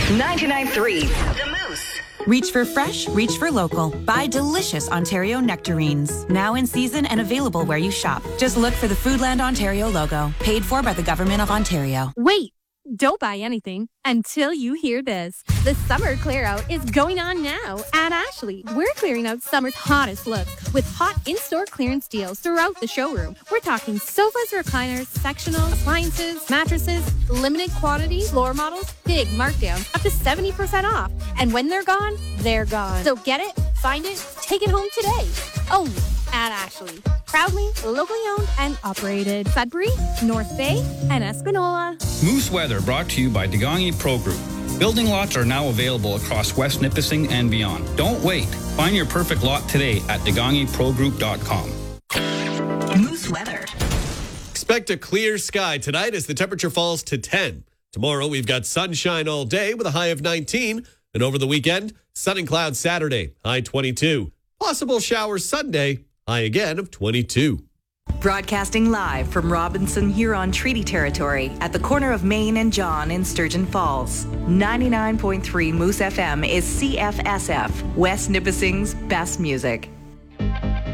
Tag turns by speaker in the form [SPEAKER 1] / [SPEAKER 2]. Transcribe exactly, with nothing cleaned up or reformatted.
[SPEAKER 1] ninety-nine point three The Moose.
[SPEAKER 2] Reach for fresh, reach for local. Buy delicious Ontario nectarines. Now in season and available where you shop. Just look for the Foodland Ontario logo. Paid for by the Government of Ontario.
[SPEAKER 3] Wait! Don't buy anything until you hear this. The summer clear out is going on now at Ashley. We're clearing out summer's hottest looks with hot in-store clearance deals throughout the showroom. We're talking sofas, recliners, sectionals, appliances, mattresses, limited quantity, floor models, big markdowns, up to seventy percent off. And when they're gone, they're gone. So get it, find it, take it home today. Oh, at Ashley. Proudly locally owned and operated. Sudbury, North Bay, and Espanola.
[SPEAKER 4] Moose Weather brought to you by Degani Pro Group. Building lots are now available across West Nipissing and beyond. Don't wait. Find your perfect lot today at degani pro group dot com.
[SPEAKER 1] Moose Weather.
[SPEAKER 5] Expect a clear sky tonight as the temperature falls to ten. Tomorrow we've got sunshine all day with a high of nineteen. And over the weekend, sun and clouds Saturday, high twenty-two. Possible showers Sunday, high again of twenty-two.
[SPEAKER 1] Broadcasting live from Robinson Huron Treaty Territory at the corner of Main and John in Sturgeon Falls. ninety-nine point three Moose F M is C F S F, West Nipissing's best music.